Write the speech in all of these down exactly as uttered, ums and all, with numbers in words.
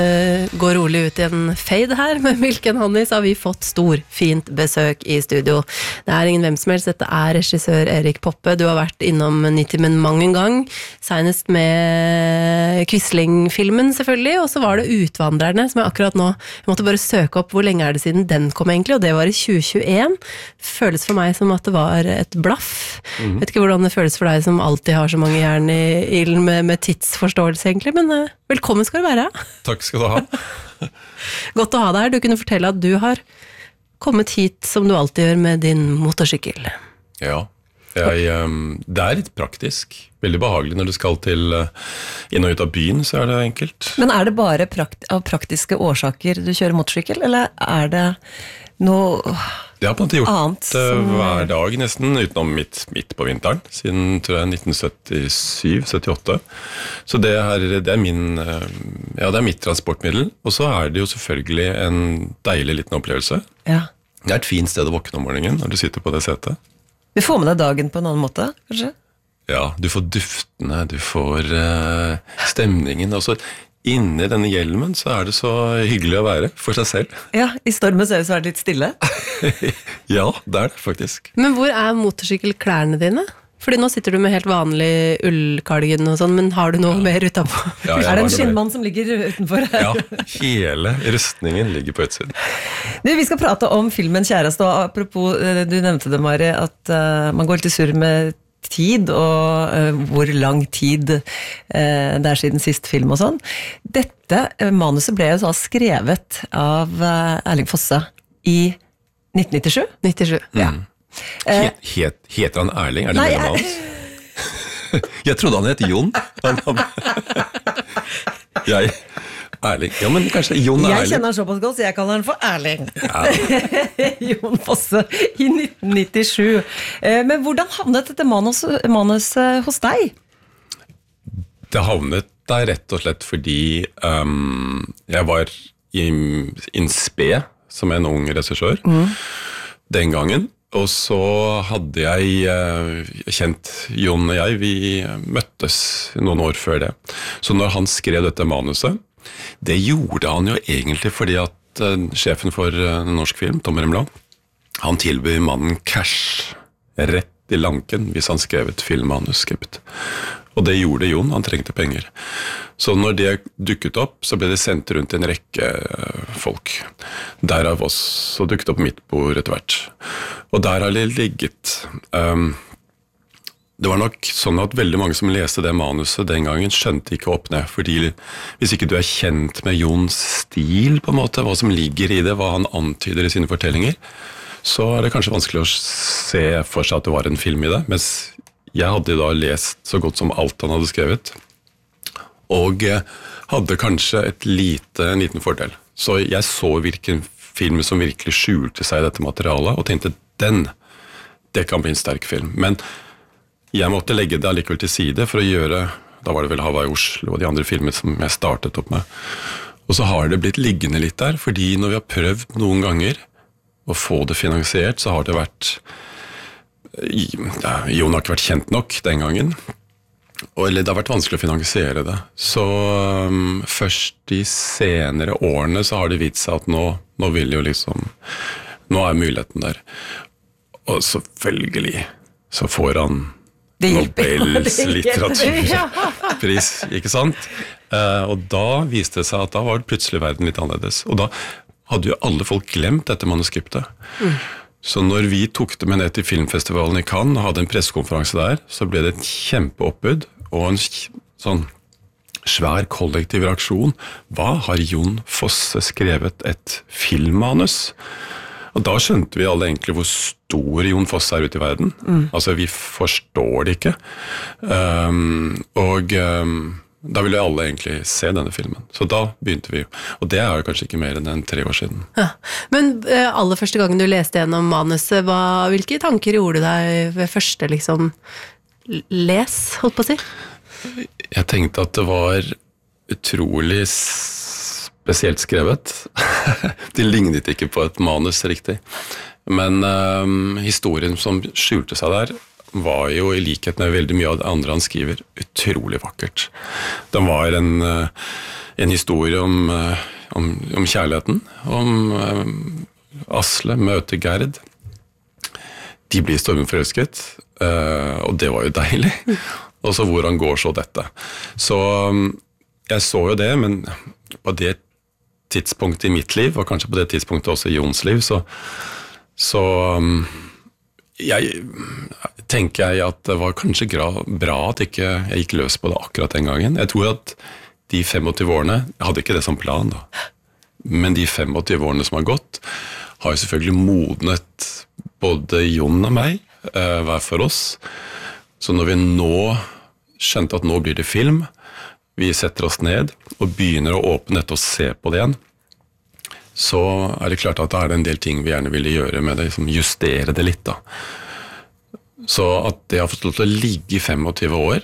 Gå rolig ut i en fade her med Milk and Honey, så har vi fått stor, fint besøk i studio. Det er ingen hvem som helst, dette er regissør Erik Poppe. Du har vært innom nitti men mang en gang, senest med Quisling-filmen selvfølgelig, og så var det Utvandrerne, som jeg akkurat nå, jeg måtte bare søke opp hvor lenge er det siden den kom egentlig, og det var i tjue tjueen. Føles for meg som at det var et blaff. Mm. Vet ikke hvordan det føles for deg som alltid har så mange jern i ilden med, med tidsforståelse egentlig, men uh, velkommen skal du være. Takk skal du ha. Godt å ha deg her. Du kunne fortelle at du har kommet hit som du alltid gjør med din motorsykkel. Ja, jeg, um, det er litt praktisk. Veldig behagelig når du skal til uh, inn og ut av byen, så er det enkelt. Men er det bare prakt- av praktiske årsaker du kjører motorsykkel, eller er det noe Det har på en måte gjort annet det som... hver dag nesten, utenom midt, midt på vinteren, siden tror jeg nitten syttisju syttiåtte. Så det er, det er min, ja, det er mitt transportmiddel, og så er det jo selvfølgelig en deilig liten opplevelse. Ja. Det er et fint sted å våkne om morgenen når du sitter på det setet. Du får med deg dagen på en annen måte, kanskje? Ja, du får duftene, du får uh, stemningen, og så inni denne hjelmen så er det så hyggelig å være for seg selv. Ja, i stormen så er det så litt stille. Ja, det er det faktisk. Men hvor er motorsykkelklærne dine? Fordi nå sitter du med helt vanlig ullkardigan og sånn, men har du noe ja. mer utenpå? Ja, er det en skinnmann som ligger utenfor her? Ja, hele rustningen ligger på utsiden. Du, vi skal prate om filmen Kjæreste, og apropos, du nevnte det, Mari, at uh, man går litt i surr med tid, og uh, hvor lang tid uh, det er siden sist film og sånn. Dette uh, manuset ble jo så skrevet av uh, Erling Fosse i nitten nittisju. nittisju. Ja. Mm. Het, het, heter han Erling? Er det Nei, mellom hans? Jeg trodde han het Jon. Jeg, Erling. Ja, men kanskje Jon er Erling. Jeg kjenner han såpass godt, så jeg kaller han for Erling. Ja. Jon Fosse i nitten nittisju. Men hvordan havnet dette manus, manuset hos deg? Det havnet der rett og slett fordi um, jeg var i Inspe som en ung regissør mm. den gangen. Og så hadde jeg uh, kjent Jon og jeg, vi møttes noen år før det. Så når han skrev dette manuset, det gjorde han jo egentlig fordi at uh, sjefen for uh, norsk film, Tom Remland, han tilbød mannen cash rett i lanken hvis han skrev et filmmanuskript. Og det gjorde Jon, han trengte penger. Så når det dukket opp, så ble det sendt rundt en rekke folk. Derav oss, så dukket opp mitt bord etter hvert. Og der har det ligget. Um, det var nok sånn at veldig mange som leste det manuset den gangen skjønte ikke opp ned, fordi hvis ikke du er kjent med Jons stil på en måte, hva som ligger i det, hva han antyder i sine fortellinger, så er det kanskje vanskelig å se for seg at det var en film i det, mens jeg hadde da lest så godt som alt han hadde skrevet, og hadde kanskje et lite, en liten fordel. Så jeg så hvilken film som virkelig skjulte seg i dette materialet, og tenkte, den, det kan bli en sterk film. Men jeg måtte legge det allikevel til side for å gjøre, da var det vel Hawaii Oslo og de andre filmer som jeg startet opp med. Og så har det blitt liggende litt der, fordi når vi har prøvd noen ganger å få det finansiert, så har det vært ja, Jon har ikke vært kjent nok den gangen, og eller det har vært vanskelig å finansiere det. Så um, først de senere årene så har det vist seg at nå, nå vil jo liksom, nå er muligheten der. Og selvfølgelig så får han Nobels litteraturpris, ikke sant? Uh, og da viste det seg at da var det plutselig verden litt annerledes. Og da hadde jo alle folk glemt dette manuskriptet. Mm. Så når vi tok det med ned til filmfestivalen i Cannes og hadde en pressekonferanse der, så ble det et kjempeoppbud og en sånn svær kollektiv reaksjon. Hva har Jon Fosse skrevet et filmmanus? Og da skjønte vi alle egentlig hvor stor Jon Fosse er ute i verden. Mm. Altså, vi forstår det ikke. Um, og... Um, Da ville alle egentlig se denne filmen. Så da begynte vi jo. Og det er jo kanskje ikke mer enn en tre år siden. Ja. Men aller første gangen du leste gjennom manuset, hva, hvilke tanker gjorde du deg ved første liksom, les, holdt på å si? Jeg tenkte at det var utrolig spesielt skrevet. Det lignet ikke på et manus riktig. Men um, historien som skjulte seg der, var jo, i likhet med veldig mye av det andre han skriver, utrolig vakkert. Den var en, en historie om, om, om kjærligheten, om Asle møter Gerd. De blir stormforelsket, og det var jo deilig. Og så hvordan går så dette. Så jeg så jo det, men på det tidspunktet i mitt liv, og kanskje på det tidspunktet også i Jons liv, så, så jeg, tenker jeg at det var kanskje bra at ikke jeg gikk løs på det akkurat den gangen. Jeg tror at de femogtyve årene, jeg hadde ikke det som plan da, men de femogtyve årene som har gått, har jo selvfølgelig modnet både Jon og meg, uh, hver for oss. Så når vi nå skjønte at nå blir det film, vi setter oss ned og begynner å åpne dette og se på det igjen, så er det klart at det er en del ting vi gjerne ville gjøre med det, liksom justere det litt da. Så at det har fått lov til å ligge i femogtyve år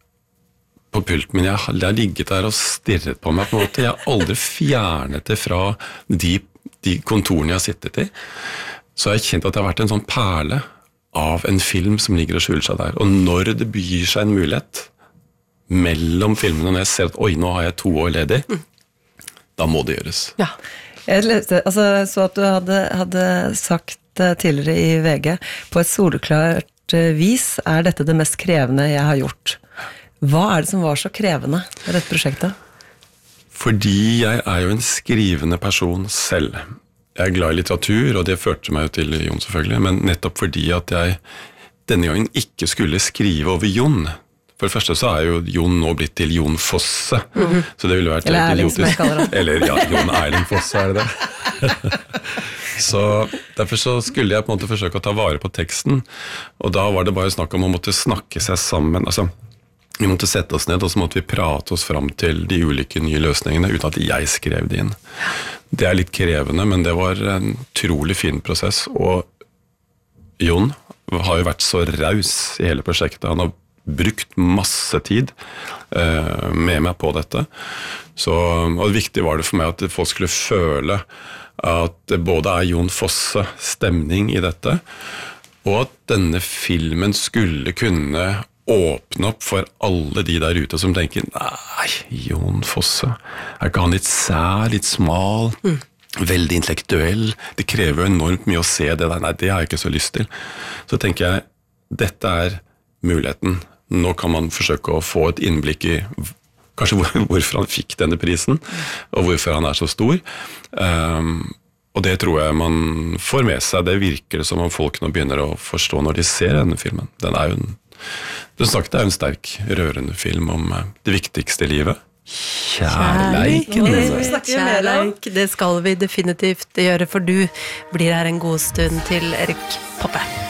på pulten min, jeg har ligget der og stirret på meg på en måte, jeg har aldri fjernet det fra de, de kontorene jeg har sittet i, så jeg har kjent at det har vært en sånn perle av en film som ligger og skjuler seg der, og når det byr seg en mulighet mellom filmene, når jeg ser at oi, nå har jeg to år ledig, da må det gjøres. Ja. Jeg leste, altså, så at du hadde, hadde sagt tidligere i V G, på et soleklart vis er dette det mest krevende jeg har gjort. Hva er det som var så krevende med dette prosjektet? Fordi jeg er jo en skrivende person selv. Jeg er glad i litteratur, og det førte meg jo til Jon selvfølgelig, men nettopp fordi at jeg denne gangen ikke skulle skrive over Jon. For det første så er jo Jon nå blitt til Jon Fosse, mm-hmm. så det ville vært Eller Erling, som jeg kaller han. Eller ja, Jon Erling Fosse, er det det? Så derfor så skulle jeg på en måte forsøke å ta vare på teksten, og da var det bare snakk om å måtte snakke seg sammen, altså vi måtte sette oss ned, og så måtte vi prate oss fram til de ulike nye løsningene, uten at jeg skrev det inn. Det er litt krevende, men det var en utrolig fin prosess, og Jon har jo vært så raus i hele prosjektet, han har brukt masse tid uh, med meg på dette. Så, og det viktige var det for meg at folk skulle føle at det både er Jon Fosse stemning i dette, og at denne filmen skulle kunne åpne opp for alle de der ute som tenker, nei, Jon Fosse, er ikke han litt sær, litt smal, mm. veldig intellektuell, det krever jo enormt mye å se det der, nei, det har jeg ikke så lyst til. Så tenker jeg, dette er muligheten. Nå kan man forsøke å få et innblikk i kanskje hvor, hvorfor han fikk denne prisen, og hvorfor han er så stor. Um, og det tror jeg man får med seg. Det virker som om folk nå begynner å forstå når de ser denne filmen. Den er jo en, den sagt, det er en sterk, rørende film om det viktigste i livet. Kjærleik. Kjærleik, det skal vi definitivt gjøre, for du blir her en god stund til Erik Poppe.